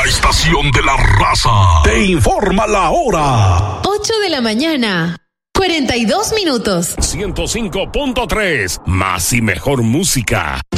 estación de la raza. Te informa la hora. 8 de la mañana. 42 minutos. 105.3. Más y mejor música.